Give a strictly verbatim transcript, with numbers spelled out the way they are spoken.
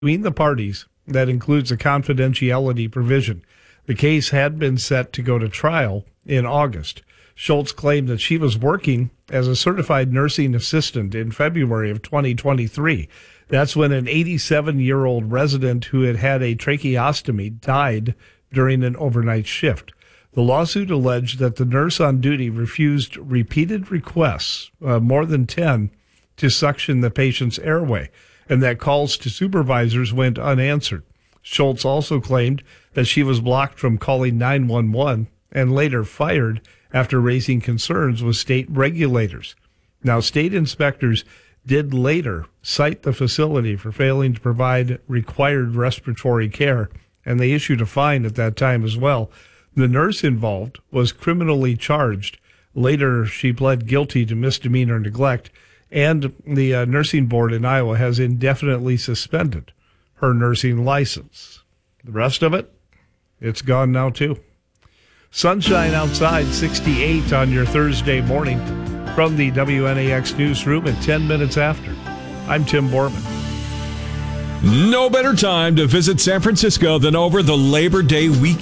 between the parties that includes a confidentiality provision. The case had been set to go to trial in August. Schultz claimed that she was working as a certified nursing assistant in February of twenty twenty-three. That's when an eighty-seven-year-old resident who had had a tracheostomy died during an overnight shift. The lawsuit alleged that the nurse on duty refused repeated requests, uh, more than ten, to suction the patient's airway, and that calls to supervisors went unanswered. Schultz also claimed that she was blocked from calling nine one one and later fired after raising concerns with state regulators. Now, state inspectors did later cite the facility for failing to provide required respiratory care, and they issued a fine at that time as well. The nurse involved was criminally charged. Later, she pled guilty to misdemeanor neglect, and the uh, nursing board in Iowa has indefinitely suspended her nursing license. The rest of it, it's gone now too. Sunshine outside, sixty-eight on your Thursday morning from the W N A X newsroom at ten minutes after. I'm Tim Borman. No better time to visit San Francisco than over the Labor Day weekend.